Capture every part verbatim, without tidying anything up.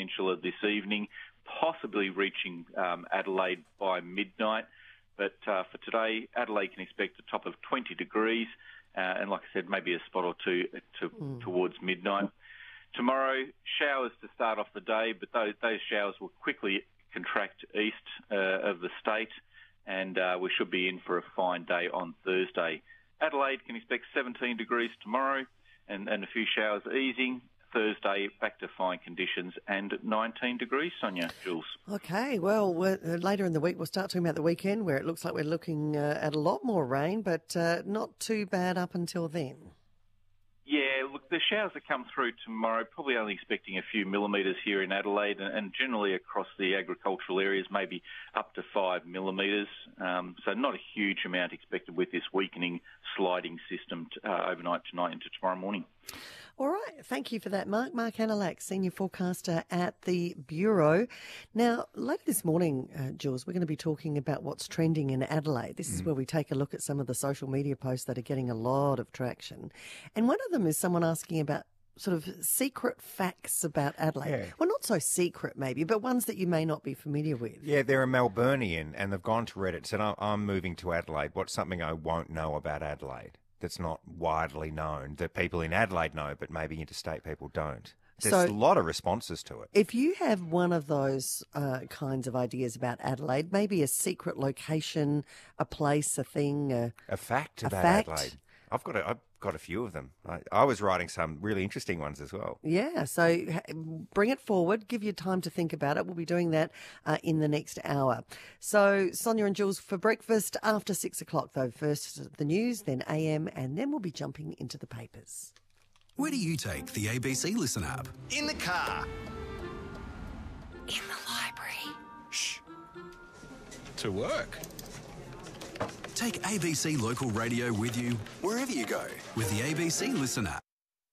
Peninsula this evening, possibly reaching um, Adelaide by midnight. But uh, for today, Adelaide can expect a top of twenty degrees, uh, and like I said, maybe a spot or two to, mm. towards midnight. Tomorrow, showers to start off the day, but those, those showers will quickly contract east uh, of the state, and uh, we should be in for a fine day on Thursday. Adelaide can expect seventeen degrees tomorrow, and, and a few showers easing. Thursday, back to fine conditions and nineteen degrees, Sonia, Jules. Okay, well, we're, uh, later in the week we'll start talking about the weekend where it looks like we're looking uh, at a lot more rain, but uh, not too bad up until then. Yeah, look, the showers that come through tomorrow, probably only expecting a few millimetres here in Adelaide, and, and generally across the agricultural areas, maybe up to five millimetres. Um, so not a huge amount expected with this weakening sliding system t- uh, overnight tonight into tomorrow morning. All right, thank you for that, Mark. Mark Anilak, Senior Forecaster at the Bureau. Now, later this morning, uh, Jules, we're going to be talking about what's trending in Adelaide. This mm. is where we take a look at some of the social media posts that are getting a lot of traction. And one of them is someone asking about sort of secret facts about Adelaide. Yeah. Well, not so secret maybe, but ones that you may not be familiar with. Yeah, they're a Melburnian and they've gone to Reddit and said, I'm moving to Adelaide. What's something I won't know about Adelaide that's not widely known, that people in Adelaide know, but maybe interstate people don't? There's so, a lot of responses to it. If you have one of those uh, kinds of ideas about Adelaide, maybe a secret location, a place, a thing, a, a fact a about fact. Adelaide. I've got a, I've got a few of them. I, I was writing some really interesting ones as well. Yeah, so bring it forward. Give you time to think about it. We'll be doing that uh, in the next hour. So Sonia and Jules for breakfast after six o'clock, though. First the news, then A M, and then we'll be jumping into the papers. Where do you take the A B C Listen app? In the car. In the library. Shh. To work. Take A B C Local Radio with you wherever you go with the A B C Listen app.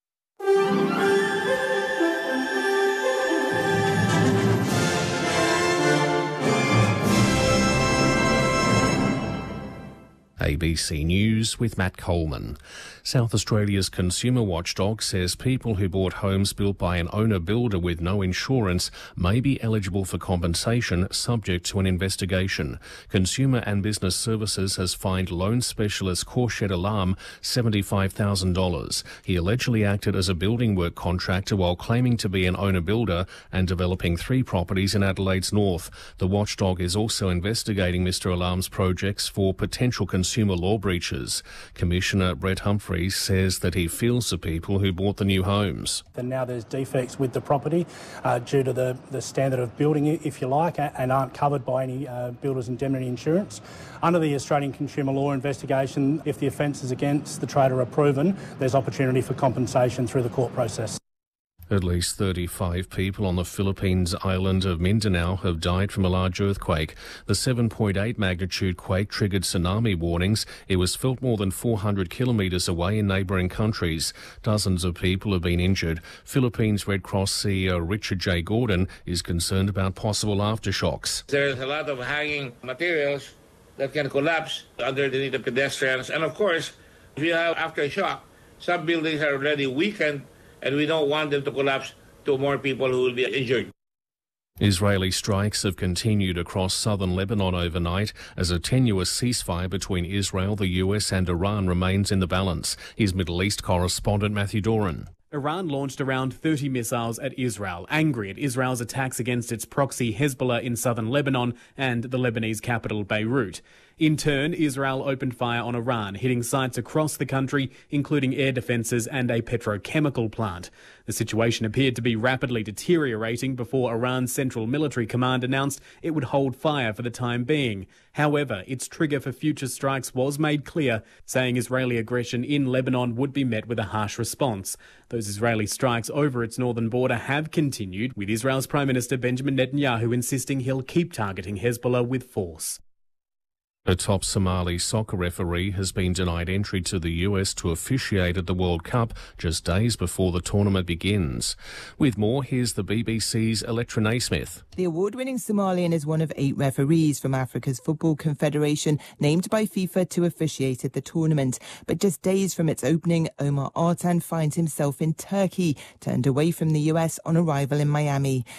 A B C News with Matt Coleman. South Australia's consumer watchdog says people who bought homes built by an owner-builder with no insurance may be eligible for compensation subject to an investigation. Consumer and Business Services has fined loan specialist Courchette Alarm seventy-five thousand dollars. He allegedly acted as a building work contractor while claiming to be an owner-builder and developing three properties in Adelaide's north. The watchdog is also investigating Mister Alarm's projects for potential consumer law breaches. Commissioner Brett Humphreys says that he feels the people who bought the new homes. And now there's defects with the property uh, due to the, the standard of building, if you like, and aren't covered by any uh, builder's indemnity insurance. Under the Australian consumer law investigation, if the offences against the trader are proven, there's opportunity for compensation through the court process. At least thirty-five people on the Philippines island of Mindanao have died from a large earthquake. The seven point eight magnitude quake triggered tsunami warnings. It was felt more than four hundred kilometres away in neighbouring countries. Dozens of people have been injured. Philippines Red Cross C E O Richard J. Gordon is concerned about possible aftershocks. There's a lot of hanging materials that can collapse underneath the pedestrians. And of course, if you have aftershock, some buildings are already weakened, and we don't want them to collapse to more people who will be injured. Israeli strikes have continued across southern Lebanon overnight as a tenuous ceasefire between Israel, the U S and Iran remains in the balance. Here's Middle East correspondent Matthew Doran. Iran launched around thirty missiles at Israel, angry at Israel's attacks against its proxy Hezbollah in southern Lebanon and the Lebanese capital Beirut. In turn, Israel opened fire on Iran, hitting sites across the country, including air defences and a petrochemical plant. The situation appeared to be rapidly deteriorating before Iran's Central Military Command announced it would hold fire for the time being. However, its trigger for future strikes was made clear, saying Israeli aggression in Lebanon would be met with a harsh response. Those Israeli strikes over its northern border have continued, with Israel's Prime Minister Benjamin Netanyahu insisting he'll keep targeting Hezbollah with force. A top Somali soccer referee has been denied entry to the U S to officiate at the World Cup just days before the tournament begins. With more, here's the B B C's Electra Naismith. The award-winning Somalian is one of eight referees from Africa's Football Confederation named by FIFA to officiate at the tournament. But just days from its opening, Omar Artan finds himself in Turkey, turned away from the U S on arrival in Miami.